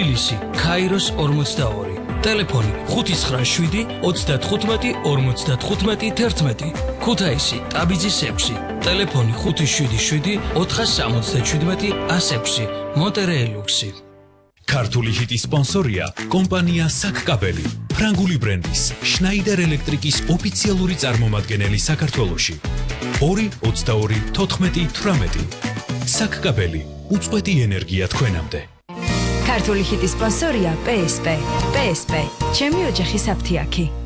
თბილისი, ქაიროს 42, ტელეფონი 597 35 55 11, ქუთაისი, ტაბიძის 6, ტელეფონი 577 477 106, მონტერეი ლუქსი. ქართული ჰიტის სპონსორია კომპანია საკკაბელი, ფრანგული ბრენდის შნაიდერ ელექტრიკის ოფიციალური წარმომადგენელი საქართველოში. 222 საკკაბელი, უწყვეტი ენერგია თქვენამდე. ქართული ჰიტის სპონსორია PSP. PSP, ჩემი ოჯახის აფთიაქი.